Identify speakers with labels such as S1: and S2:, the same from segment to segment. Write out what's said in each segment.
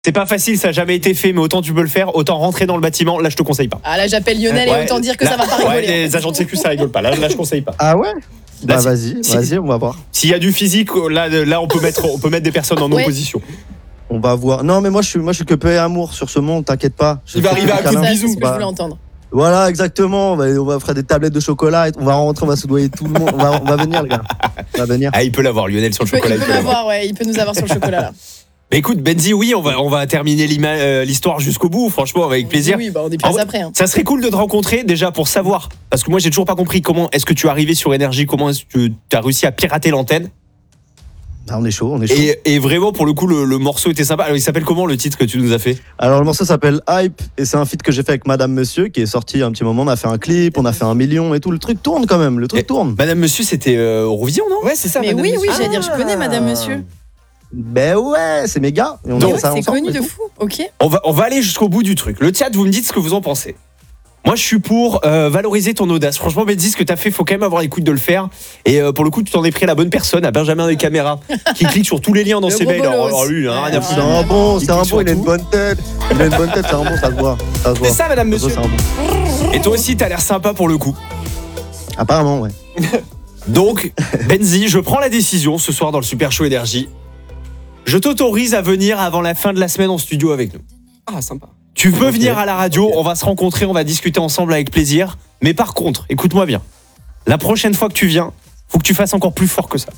S1: C'est pas facile, ça a jamais été fait, mais autant tu peux le faire, autant rentrer dans le bâtiment. Là, je te conseille pas.
S2: Ah là, j'appelle Lionel et autant dire que ça va pas rigoler.
S1: Les agents de sécu, ça rigole pas. Là, je conseille pas.
S3: Ah ouais. Bah
S1: Là,
S3: vas-y, on va voir.
S1: S'il y a du physique, là, on peut mettre des personnes en opposition.
S3: On va voir. Non, mais moi, je suis que paix et amour sur ce monde, t'inquiète pas.
S1: Il va arriver à coup de bisous.
S2: C'est ce que je voulais entendre.
S3: Voilà, exactement. On va faire des tablettes de chocolat. On va rentrer, on va soudoyer tout le monde. On va venir, les gars. On va venir.
S1: Ah, il peut l'avoir, Lionel, sur le chocolat.
S2: Il peut l'avoir, ouais. Il peut nous avoir sur le chocolat, là.
S1: Bah écoute, Benzi, oui, on va terminer l'histoire jusqu'au bout, franchement, avec plaisir.
S2: Oui, bah on est plus après. Hein.
S1: Ça serait cool de te rencontrer déjà pour savoir, parce que moi j'ai toujours pas compris comment est-ce que tu es arrivé sur Énergie, comment est-ce que tu as réussi à pirater l'antenne.
S3: Ah, on est chaud.
S1: Et vraiment, pour le coup, le morceau était sympa. Alors, il s'appelle comment le titre que tu nous as fait ?
S3: Alors, le morceau s'appelle Hype et c'est un feat que j'ai fait avec Madame Monsieur qui est sorti il y a un petit moment. On a fait un clip, on a fait 1 million et tout. Le truc tourne quand même. Tourne.
S1: Madame Monsieur, c'était Eurovision, non ?
S4: Ouais, c'est ça.
S2: Mais
S4: Madame
S2: oui,
S4: Monsieur.
S2: j'allais dire, je connais Madame Monsieur.
S3: Ben ouais, c'est méga. Et on
S1: Donc,
S3: a ça
S2: c'est
S3: ensemble,
S2: connu de fou. Ok.
S1: On va aller jusqu'au bout du truc. Le chat, vous me dites ce que vous en pensez. Moi, je suis pour valoriser ton audace. Franchement, Benzi, ce que tu as fait, faut quand même avoir l'écoute de le faire. Et pour le coup, tu t'en es pris à la bonne personne, à Benjamin des caméras, qui clique sur tous les liens dans ses mails. Alors, lui, rien à foutre.
S3: C'est un bon, il a une bonne tête. C'est un bon, ça se voit.
S4: C'est ça, Madame Monsieur.
S1: Et toi aussi, t'as l'air sympa pour le coup.
S3: Apparemment, ouais.
S1: Donc, Benzi, je prends la décision ce soir dans le Super Show Énergie. Je t'autorise à venir avant la fin de la semaine en studio avec nous.
S4: Ah, sympa.
S1: Tu peux venir à la radio, on va se rencontrer, on va discuter ensemble avec plaisir. Mais par contre, écoute-moi bien. La prochaine fois que tu viens, faut que tu fasses encore plus fort que ça.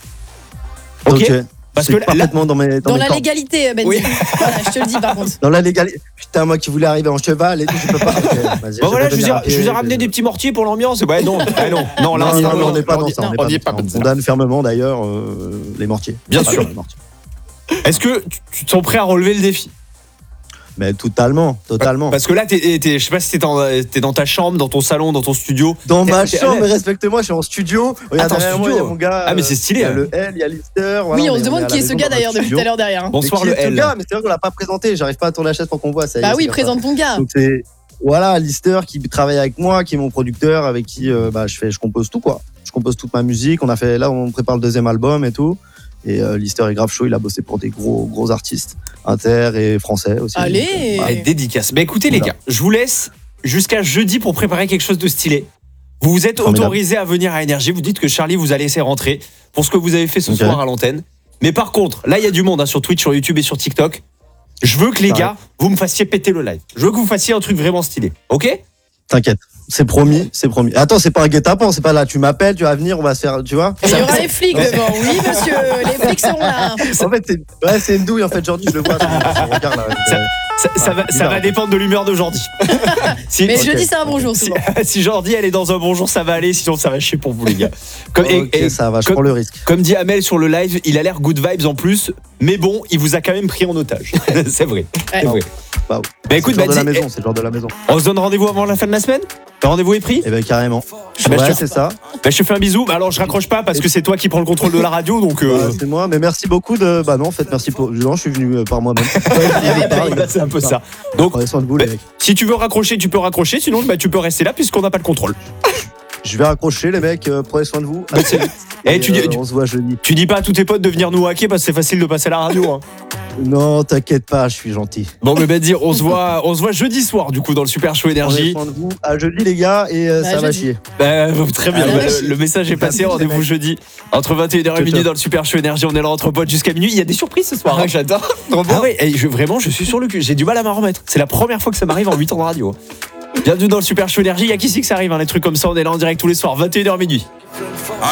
S1: Ok.
S3: Parce que parfaitement dans mes
S2: la légalité, Benzi. Oui. Voilà, je te le dis par contre.
S3: Dans la légalité. Putain, moi qui voulais arriver en cheval et tout, je peux pas.
S1: Bon voilà, je vous ai ramené des petits mortiers pour l'ambiance. Ouais, non, non, là,
S3: on n'est pas dans ça.
S1: On n'y est pas.
S3: On condamne fermement d'ailleurs les mortiers.
S1: Bien sûr. Est-ce que tu te sens prêt à relever le défi ?
S3: Mais totalement.
S1: Parce que là, je sais pas si t'es dans ta chambre, dans ton salon, dans ton studio.
S3: Dans ma chambre, mais respecte-moi, je suis en studio. Regarde derrière moi, il y a mon gars.
S1: Ah, mais c'est stylé.
S3: Il y a le L, il y a Lister.
S2: Oui, on se demande qui est ce gars d'ailleurs depuis tout à l'heure derrière.
S1: Bonsoir le L.
S3: Mais c'est vrai qu'on l'a pas présenté, j'arrive pas à tourner la chaise pour qu'on voit ça.
S2: Bah oui, présente ton gars.
S3: Donc c'est Lister qui travaille avec moi, qui est mon producteur, avec qui je compose tout quoi. Je compose toute ma musique. On prépare le 2e album et tout. Et Lister est grave chaud, il a bossé pour des gros artistes, inter et français aussi.
S2: Allez,
S1: dédicace. Bah écoutez les gars, je vous laisse jusqu'à jeudi pour préparer quelque chose de stylé. Vous vous êtes autorisé à venir à Énergie, vous dites que Charlie vous a laissé rentrer pour ce que vous avez fait ce soir à l'antenne. Mais par contre, là il y a du monde sur Twitch, sur YouTube et sur TikTok. Je veux que les gars, vous me fassiez péter le live. Je veux que vous fassiez un truc vraiment stylé, ok ?
S3: T'inquiète. C'est promis. Attends, c'est pas un guet-apens, c'est pas là. Tu m'appelles, tu vas venir, on va se faire, tu vois.
S2: Il y aura les flics devant, oui monsieur, les flics seront là.
S3: En fait, c'est une douille en fait, Jordi, je le vois. Regarde là.
S1: Ça va dépendre de l'humeur de Jordi.
S2: Mais jeudi c'est un bon jour souvent.
S1: Si Jordi elle est dans un bon jour, ça va aller, sinon ça va chier pour vous les gars.
S3: Ça va, je prends le risque.
S1: Comme dit Amel sur le live, il a l'air good vibes en plus, mais bon, il vous a quand même pris en otage. C'est vrai. C'est vrai.
S3: Bah écoute, c'est le genre de la maison.
S1: On se donne rendez-vous avant la fin de la semaine ? Le rendez-vous est pris ?
S3: Eh ben carrément. C'est ça.
S1: Je te fais un bisou. Alors je raccroche pas parce que c'est toi qui prends le contrôle de la radio, donc.
S3: C'est moi. Mais merci beaucoup de. Bah non, en fait, merci pour. Non, je suis venu par moi-même.
S1: C'est un peu ça. Donc,
S3: prenez soin de vous, les mecs.
S1: Si tu veux raccrocher, tu peux raccrocher. Sinon, tu peux rester là puisqu'on n'a pas le contrôle.
S3: Je vais raccrocher, les mecs. Prenez soin de vous. On se voit jeudi.
S1: Tu dis pas à tous tes potes de venir nous hacker parce que c'est facile de passer à la radio. Hein.
S3: Non, t'inquiète pas, je suis gentil.
S1: Bon, mais dire, on se voit jeudi soir du coup dans le Super Show Énergie.
S3: À jeudi les gars et ça va chier.
S1: Très bien, le message est passé. Rendez-vous jeudi entre 21h et minuit dans le Super Show Énergie. On est là entre potes jusqu'à minuit. Il y a des surprises ce soir.
S4: J'adore.
S1: Ah ouais, vraiment, je suis sur le cul. J'ai du mal à m'en remettre. C'est la première fois que ça m'arrive en 8 ans de radio. Bienvenue dans le Super Show Énergie. Il y a qui c'est que ça arrive, les trucs comme ça. On est là en direct tous les soirs, 21h minuit.